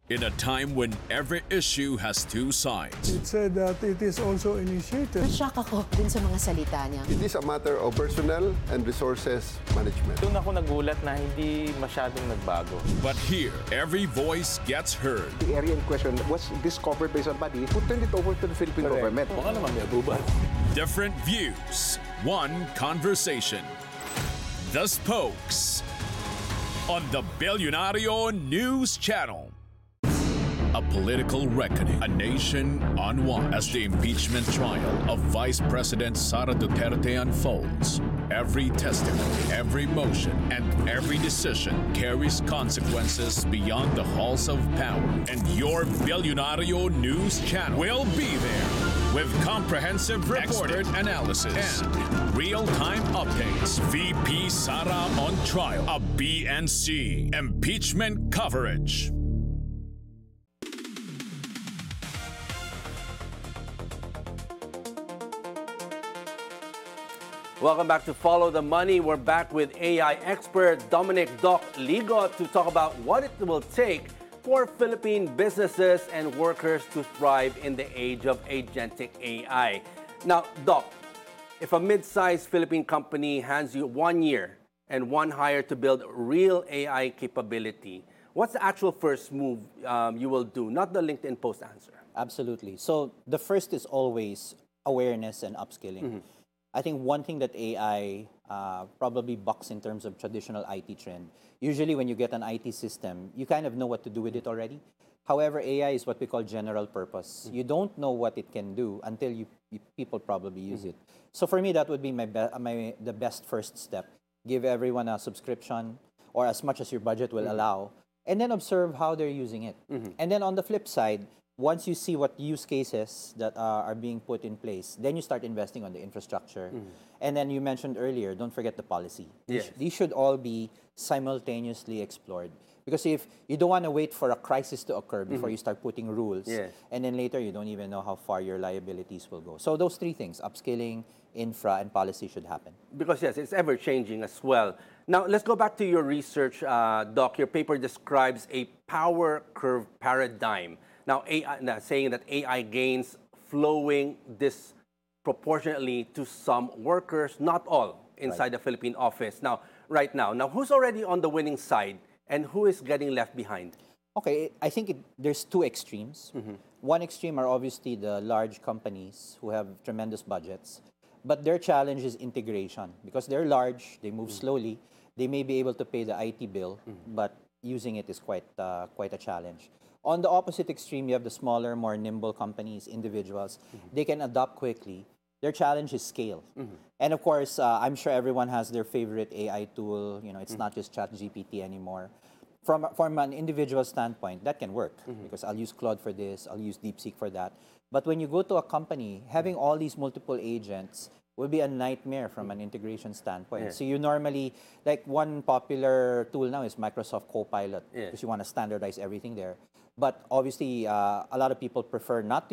In a time when every issue has two sides, It said that it is also initiated. Na-shock ako dun sa mga salita niya. It is a matter of personnel and resources management. Doon ako nagulat na hindi masyadong nagbago. but here, every voice gets heard. The area in question was discovered by somebody who turned it over to the Philippine government. Baka naman may abuban. Different views, one conversation. The Spokes on the Billionario News Channel. A political reckoning, a nation on watch as the impeachment trial of Vice President Sara Duterte unfolds. Every testimony, every motion, and every decision carries consequences beyond the halls of power. And your Billionario News Channel will be there with comprehensive expert analysis and real-time updates. VP Sara on trial, a BNC impeachment coverage. Welcome back to Follow the Money. We're back with AI expert Dominic Doc Ligot to talk about what it will take for Philippine businesses and workers to thrive in the age of agentic AI. Now, Doc, if a mid-sized Philippine company hands you 1 year and one hire to build real AI capability, what's the actual first move you will do, not the LinkedIn post answer? Absolutely. So the first is always awareness and upskilling. I think one thing that AI probably bucks in terms of traditional IT trend, usually when you get an IT system, you kind of know what to do with it already. However, AI is what we call general purpose. You don't know what it can do until people probably use it. So for me, that would be the best first step. Give everyone a subscription or as much as your budget will allow, and then observe how they're using it. And then on the flip side, once you see what use cases that are being put in place, then you start investing on the infrastructure. And then you mentioned earlier, don't forget the policy. Yes. These should all be simultaneously explored. Because if you don't want to wait for a crisis to occur before you start putting rules, Yes. and then later you don't even know how far your liabilities will go. So those three things, upskilling, infra, and policy should happen. Because yes, it's ever changing as well. Now, let's go back to your research, Doc. Your paper describes a power curve paradigm. Now, saying that AI gains flowing disproportionately to some workers, not all, inside the Philippine office. Now, right now, who's already on the winning side and who is getting left behind? Okay, I think there's two extremes. One extreme are obviously the large companies who have tremendous budgets, but their challenge is integration because they're large, they move slowly, they may be able to pay the IT bill, but using it is quite a challenge. On the opposite extreme, you have the smaller, more nimble companies, individuals. They can adapt quickly. Their challenge is scale. And of course, I'm sure everyone has their favorite AI tool. You know, it's not just ChatGPT anymore. From an individual standpoint, that can work because I'll use Claude for this, I'll use DeepSeek for that. But when you go to a company, having all these multiple agents will be a nightmare from an integration standpoint. So you normally, like one popular tool now is Microsoft Copilot because you want to standardize everything there. But obviously, a lot of people prefer not to